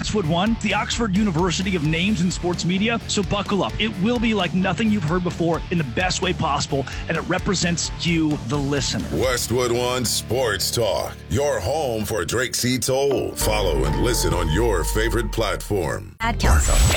Westwood One, the Oxford University of names in sports media, so buckle up. It will be like nothing you've heard before in the best way possible, and it represents you, the listener. Westwood One Sports Talk, your home for Drake C. Toll. Follow and listen on your favorite platform. Ad Council.